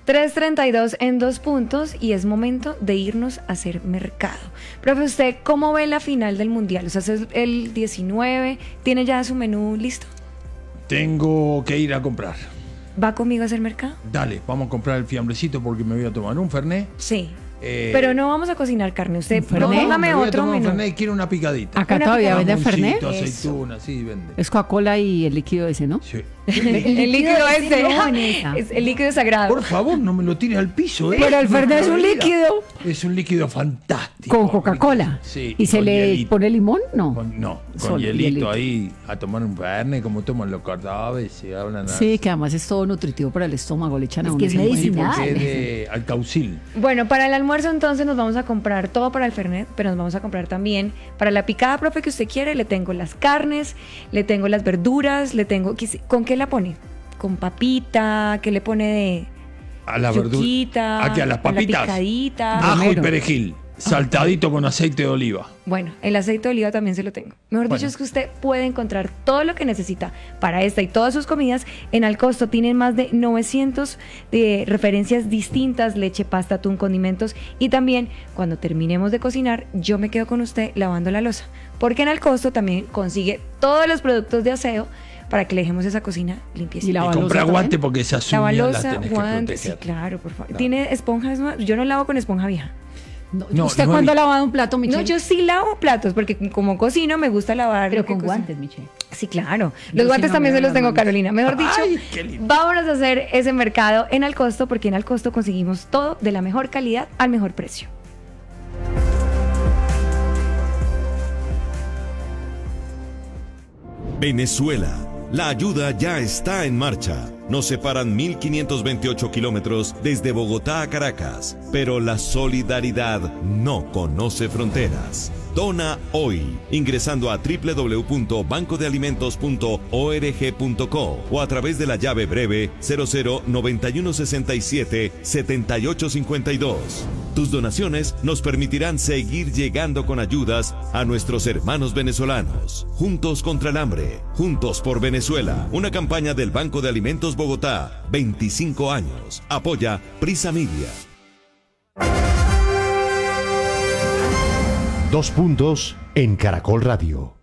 3:32 en 2 puntos y es momento de irnos a hacer mercado. Profe, ¿usted cómo ve la final del Mundial? O sea, es el 19, ¿tiene ya su menú listo? Tengo que ir a comprar. ¿Va conmigo a hacer mercado? Dale, vamos a comprar el fiambrecito porque me voy a tomar un fernet. Sí. Pero no vamos a cocinar carne. Usted, Fernet. póngame me voy a otro tomar un menú. fernet y quiero una picadita. Acá Una todavía picada. venden Fernet. Jamoncito, aceituna, sí, vende. Es Coca-Cola y el líquido ese, ¿no? Sí. El líquido ese. no, Vanessa. Es el líquido sagrado. Por favor, no me lo tires al piso, ¿eh? Pero el Fernet es un líquido. Es un líquido fantástico. Con Coca-Cola. Sí. ¿Y se con le hielito. pone limón? No. Con Solo hielito hielito. ahí a tomar un fernet como toman los cordobeses, se hablan Sí, que además es todo nutritivo para el estómago. Le echan a Es uno que es ese medicinal. porque es de alcaucil. Bueno, para el almuerzo entonces nos vamos a comprar todo para el Fernet, pero nos vamos a comprar también para la picada, profe, que usted quiere. Le tengo las carnes, le tengo las verduras, le tengo... ¿Con qué la pone? ¿Con papita? ¿Qué le pone de A la verdura. yuquita? Aquí a las papitas. A la picadita. Ajo y Romero. perejil. Saltadito con aceite de oliva. Bueno, el aceite de oliva también se lo tengo. Mejor dicho, Bueno. es que usted puede encontrar todo lo que necesita para esta y todas sus comidas en Alcosto. Tienen más de 900 de referencias distintas, leche, pasta, atún, condimentos. Y también, cuando terminemos de cocinar, yo me quedo con usted lavando la loza. Porque en Alcosto también consigue todos los productos de aseo para que le dejemos esa cocina limpiecita. Y la Y balosa compra guante también. porque esas uñas las Lavalosa, tenés que guantes, sí, proteger. claro, por favor. Claro. ¿Tiene esponjas nuevas? Yo no lavo con esponja vieja. No, ¿Usted no cuándo ha he- lavado un plato, Michelle? No, yo sí lavo platos, porque como cocino me gusta lavar. Pero lo que con cocino. guantes, Michelle. Sí, claro. Yo Los sí guantes no también me se los lavo tengo, las manos. Carolina. Mejor dicho, Ay, qué lindo. vámonos a hacer ese mercado en Alcosto, porque en Alcosto conseguimos todo de la mejor calidad al mejor precio. Venezuela. La ayuda ya está en marcha. Nos separan 1.528 kilómetros desde Bogotá a Caracas, pero la solidaridad no conoce fronteras. Dona hoy, ingresando a www.bancodealimentos.org.co o a través de la llave breve 0091677852. Tus donaciones nos permitirán seguir llegando con ayudas a nuestros hermanos venezolanos. Juntos contra el hambre, juntos por Venezuela. Una campaña del Banco de Alimentos Bogotá, 25 años. Apoya Prisa Media. 2 puntos en Caracol Radio.